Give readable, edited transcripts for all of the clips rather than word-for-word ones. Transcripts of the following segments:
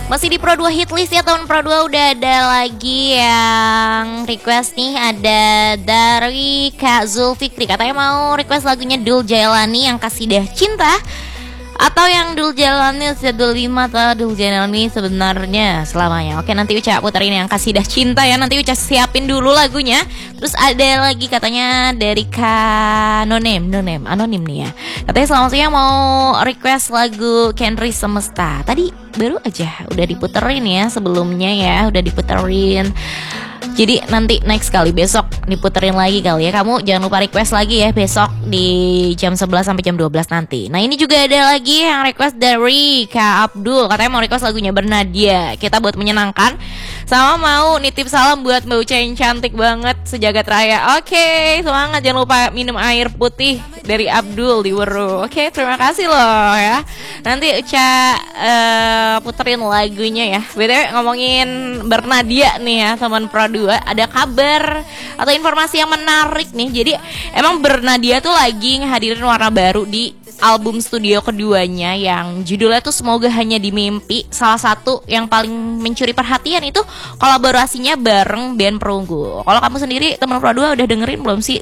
Masih di Pro 2 Hitlist ya teman Pro 2, udah ada lagi yang request nih. Ada dari Kak Zulfikri, katanya mau request lagunya Dul Jailani yang Kasidah Cinta, atau yang Dul Jalani Sedul 5, atau Dul Jalani Sebenarnya Selamanya. Oke, nanti Uca puterin yang Kasidah Cinta ya. Nanti Uca siapin dulu lagunya. Terus ada lagi katanya dari Kak Nonem anonim nih ya. Katanya selamat siang, mau request lagu Kenry Semesta. Tadi baru aja udah diputerin ya, sebelumnya ya udah diputerin. Jadi nanti next kali, besok diputerin lagi kali ya. Kamu jangan lupa request lagi ya besok di jam 11 sampai jam 12 nanti. Nah, ini juga ada lagi yang request dari Kak Abdul. Katanya mau request lagunya Bernadia. Kita buat menyenangkan, sama mau nitip salam buat Mbak Uca yang cantik banget sejagat raya. Oke, semangat, jangan lupa minum air putih dari Abdul di Weru. Oke, terima kasih loh ya. Nanti Uca puterin lagunya ya. BTW ngomongin Bernadia nih ya teman Pro 2, ada kabar atau informasi yang menarik nih. Jadi emang Bernadia tuh lagi ngehadirin warna baru di album studio keduanya yang judulnya tuh Semoga Hanya di Mimpi. Salah satu yang paling mencuri perhatian itu kolaborasinya bareng band Perunggu. Kalau kamu sendiri teman Pro 2 udah dengerin belum sih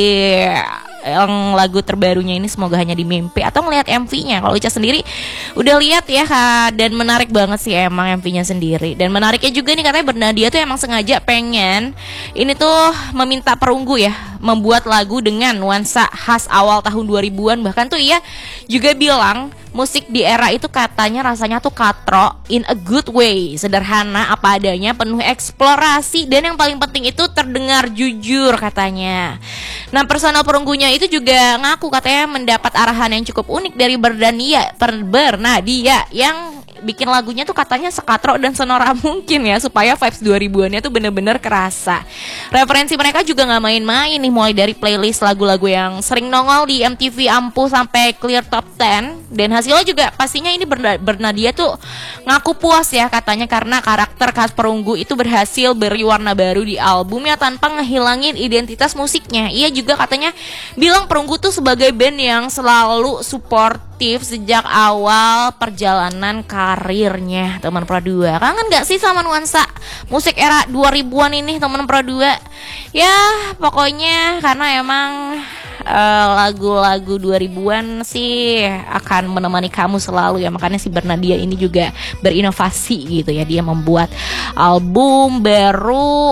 yang lagu terbarunya ini Semoga Hanya di Mimpi, atau ngelihat MV-nya? Kalau Ica sendiri udah lihat ya Kak, dan menarik banget sih emang MV-nya sendiri. Dan menariknya juga nih, katanya Bernadia tuh emang sengaja pengen ini tuh meminta Perunggu ya membuat lagu dengan nuansa khas awal tahun 2000-an. Bahkan tuh ia juga bilang musik di era itu katanya rasanya tuh katro in a good way, sederhana apa adanya, penuh eksplorasi, dan yang paling penting itu terdengar jujur katanya. Nah, personal Perunggunya itu juga ngaku katanya mendapat arahan yang cukup unik dari Bernadia yang bikin lagunya tuh katanya sekatro dan senora mungkin ya, supaya vibes 2000-annya tuh bener-bener kerasa. Referensi mereka juga gak main-main nih, mulai dari playlist lagu-lagu yang sering nongol di MTV Ampuh sampai clear top 10. Dan hasilnya juga pastinya ini Bernadia tuh ngaku puas ya katanya, karena karakter khas Perunggu itu berhasil beri warna baru di albumnya tanpa ngehilangin identitas musiknya. Ia juga katanya bilang Perunggu tuh sebagai band yang selalu suportif sejak awal perjalanan karirnya. Teman Pro 2, kangen gak sih sama nuansa musik era 2000-an ini teman Pro 2? Ya pokoknya karena emang lagu-lagu 2000-an sih akan menemani kamu selalu ya. Makanya si Bernadia ini juga berinovasi gitu ya. Dia membuat album baru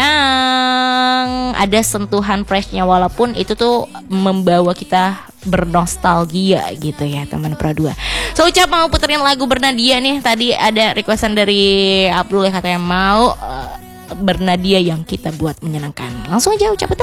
yang ada sentuhan freshnya, walaupun itu tuh membawa kita bernostalgia gitu ya teman Pro 2. So Ucap mau puterin lagu Bernadia nih. Tadi ada requestan dari Abdul yang katanya mau Bernadia yang kita buat menyenangkan. Langsung aja Ucap puterin.